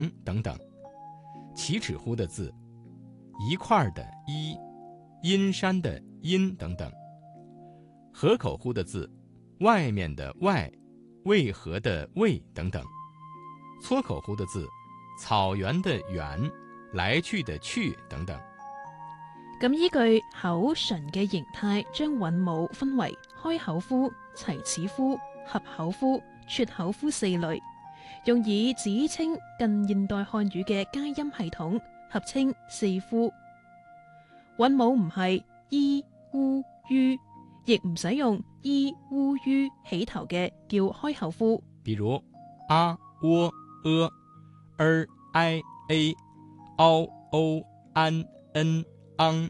等等。奇耻乎的字，一块的一，阴山的阴等等。河口乎的字，外面的外，渭河的渭等等。撮口乎的字，草原的原，來去的去等等。 咁依據口唇嘅形態，將韻母分為開口呼、齊齒呼、合口呼、撮口呼四類，用以指稱近現代漢語嘅佳音系統，合稱四呼。韻母唔係伊、烏、於，亦唔使用伊、烏、於起頭嘅叫開口呼。 比如啊、喔、哀、嗷、歐、安、恩、昂、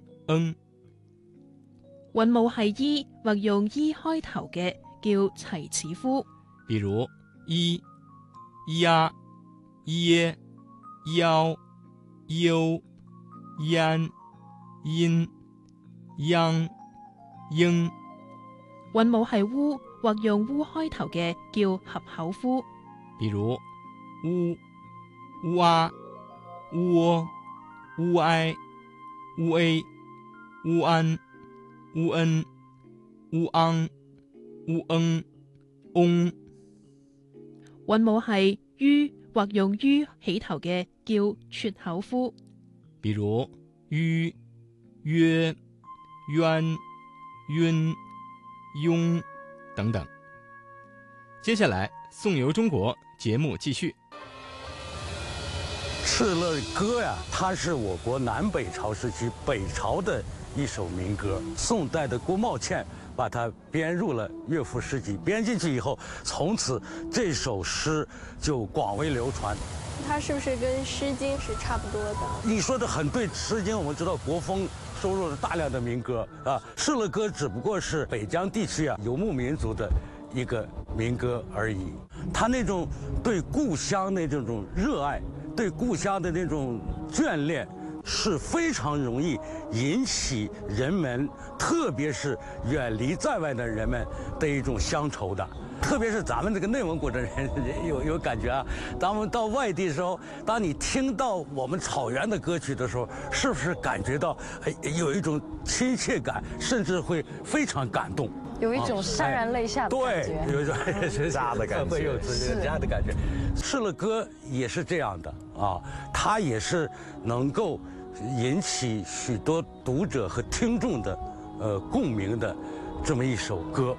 韻母係伊或用伊開頭嘅叫齊齒呼。 比如伊、呀、耶、夭、憂、焉、殷、央、應。 韻母係烏或用烏開頭嘅叫合口呼。 比如烏、烏啊、烏喔、烏哀、烏 A、烏安、烏恩、烏昂、烏恩、翁。 韻母係於或用於起頭嘅叫撮口呼。 比如於、約、淵、暈、庸等等。接下來宋遊中國節目繼續。 敕勒歌呀，它是我國南北朝時期北朝的一首民歌。宋代的郭茂倩把它編入了樂府詩集，編進去以後，從此這首詩就廣為流傳。 它是不是跟《詩經》是差不多的？ 你說的很對，《詩經》我們知道國風收錄了大量的民歌啊，敕勒歌只不過是北疆地區游牧民族的一個民歌而已。他那種對故鄉的這種熱愛，對故鄉的那種眷戀，是非常容易引起人們，特別是遠離在外的人們的一種鄉愁的。特別是咱們這個內蒙古的人有感覺啊，當我們到外地的時候，當你聽到我們草原的歌曲的時候，是不是感覺到有一種親切感，甚至會非常感動， 有一種潸然淚下的感覺， 對，有一種家的感覺，會有家的感覺。敕勒歌也是這樣的啊，它也是能夠引起許多讀者和聽眾的共鳴的這麼一首歌。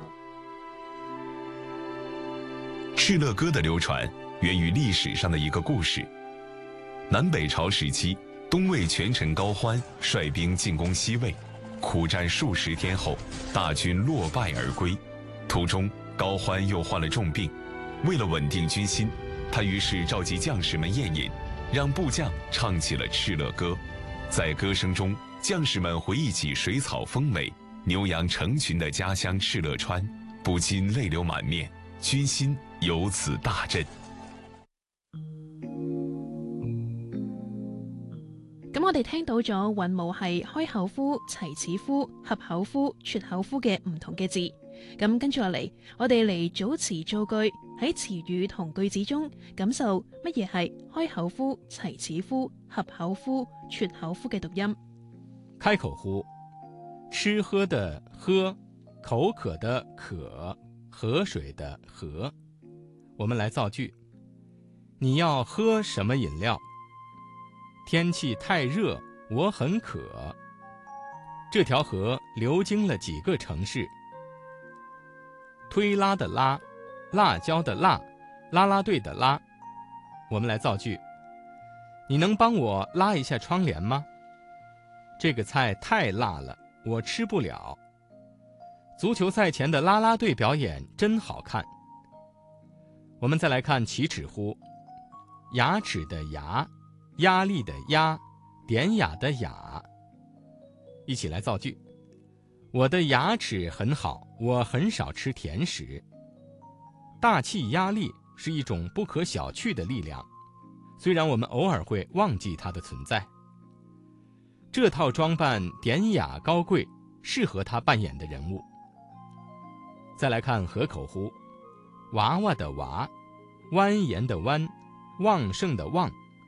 敕勒歌的流傳源於歷史上的一個故事。南北朝時期，東魏權臣高歡率兵進攻西魏，苦戰數十天後，大軍落敗而歸。途中，高歡又患了重病，為了穩定軍心，他於是召集將士們宴飲，讓部將唱起了敕勒歌。在歌聲中，將士們回憶起水草豐美、牛羊成群的家鄉敕勒川，不禁淚流滿面，軍心由此大振。 咁我哋聽到咗韻母係開口呼、齊齒呼、合口呼、撮口呼嘅唔同嘅字。咁跟住落嚟，我哋嚟組詞造句，喺詞語同句子中感受乜嘢係開口呼、齊齒呼、合口呼、撮口呼嘅讀音。 開口呼，吃喝的喝，口渴的渴，河水的河。我們來造句。你要喝什麼飲料？天氣太熱，我很渴。這條河流經了幾個城市。推拉的拉，辣椒的辣，啦啦隊的拉。我們來造句。你能幫我拉一下窗簾嗎？這個菜太辣了，我吃不了。足球賽前的啦啦隊表演真好看。我們再來看奇齒呼，牙齒的牙，壓力的壓，典雅的雅。一起來造句。我的牙齒很好，我很少吃甜食。大氣壓力是一種不可小覷的力量，雖然我們偶爾會忘記它的存在。這套裝扮典雅高貴，適合他扮演的人物。再來看合口呼，娃娃的娃，蜿蜒的蜿，旺盛的旺。